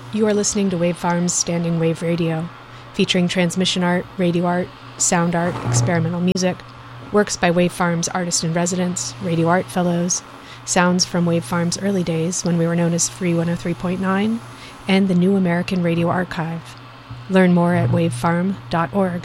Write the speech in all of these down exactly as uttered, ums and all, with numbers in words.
You are listening to Wavefarm's Standing Wave Radio, featuring transmission art, radio art, sound art, experimental music, works by Wavefarm's artist-in-residence, radio art fellows, sounds from Wavefarm's early days when we were known as Free one oh three point nine, and the New American Radio Archive. Learn more at wavefarm dot org.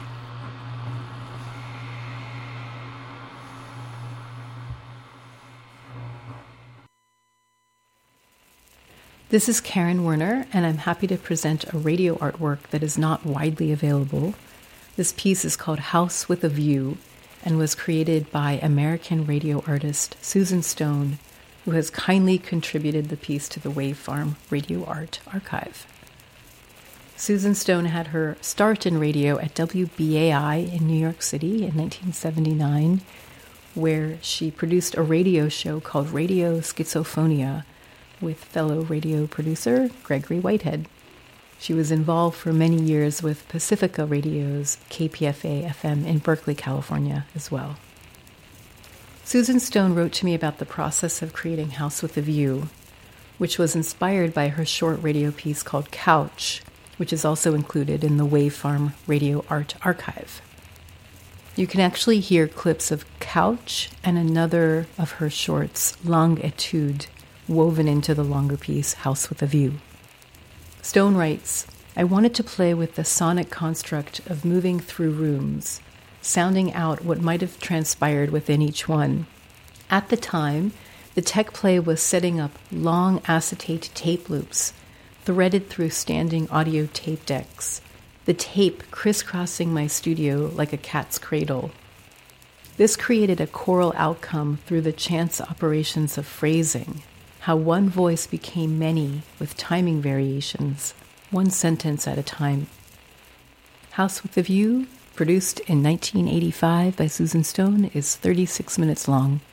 This is Karen Werner, and I'm happy to present a radio artwork that is not widely available. This piece is called House with a View and was created by American radio artist Susan Stone, who has kindly contributed the piece to the Wavefarm Radio Art Archive. Susan Stone had her start in radio at W B A I in New York City in nineteen seventy-nine, where she produced a radio show called Radio Schizophonia with fellow radio producer Gregory Whitehead. She was involved for many years with Pacifica Radio's K P F A F M in Berkeley, California as well. Susan Stone wrote to me about the process of creating House with a View, which was inspired by her short radio piece called Couch, which is also included in the Wavefarm Radio Art Archive. You can actually hear clips of Couch and another of her shorts, Longue Etude, woven into the longer piece, House with a View. Stone writes, I wanted to play with the sonic construct of moving through rooms, sounding out what might have transpired within each one. At the time, the tech play was setting up long acetate tape loops, threaded through standing audio tape decks, the tape crisscrossing my studio like a cat's cradle. This created a choral outcome through the chance operations of phrasing, how one voice became many with timing variations, one sentence at a time. House with a View, produced in nineteen eighty-five by Susan Stone, is thirty-six minutes long.